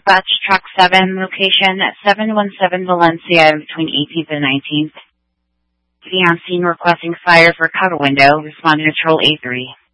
Dispatch Track 7, location at 717 Valencia between 18th and 19th. The on scene requesting fire for cover window, responding to Patrol A3.